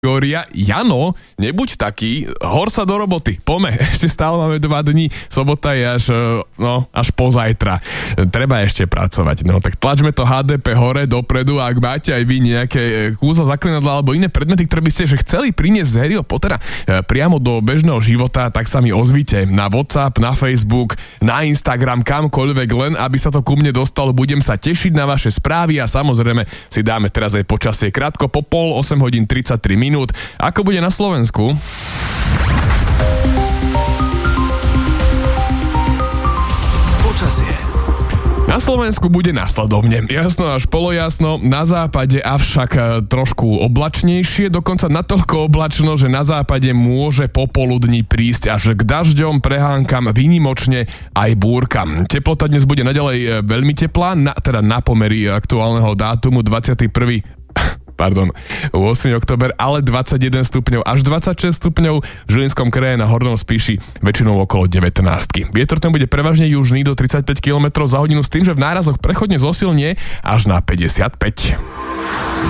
Goria. Jano, nebuď taký, hor sa do roboty, pome, ešte stále máme 2 dní, sobota je až pozajtra. Treba ešte pracovať, no tak tlačme to HDP hore, dopredu a ak máte aj vy nejaké kúzla, zaklinadla alebo iné predmety, ktoré by ste chceli priniesť z Harryho Pottera priamo do bežného života, tak sa mi ozvite na WhatsApp, na Facebook, na Instagram, kamkoľvek, len aby sa to ku mne dostalo, budem sa tešiť na vaše správy a samozrejme si dáme teraz aj počasie krátko po 8:33 minút. Ako bude na Slovensku? Počasie. Na Slovensku bude nasledovne. Jasno až polojasno, na západe avšak trošku oblačnejšie, dokonca natoľko oblačno, že na západe môže popoludní prísť až k dažďom, prehánkam, výnimočne aj búrkam. Teplota dnes bude naďalej veľmi teplá, teda na pomery aktuálneho dátumu 8. október, ale 21 stupňov až 26 stupňov, v Žilinskom kraji na Hornom Spíši väčšinou okolo 19. Vietor tam bude prevažne južný do 35 km za hodinu s tým, že v nárazoch prechodne zosilnie až na 55.